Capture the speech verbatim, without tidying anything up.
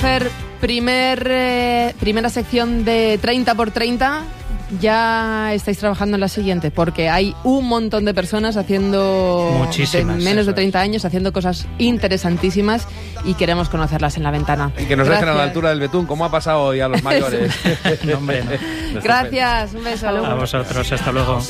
Primer, eh, primera sección de treinta por treinta. Ya estáis trabajando en la siguiente, porque hay un montón de personas haciendo Muchísimas, de menos de eso treinta es. años haciendo cosas interesantísimas y queremos conocerlas en La Ventana. Y que nos Gracias. dejen a la altura del betún, como ha pasado hoy a los mayores. No, hombre, no. Gracias, un beso. A vosotros, hasta luego.